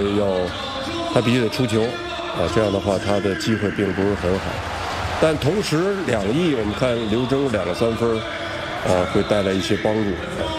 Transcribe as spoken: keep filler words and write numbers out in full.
要他必须得出球啊，这样的话他的机会并不是很好。但同时两翼我们看刘铮两个三分，啊会带来一些帮助。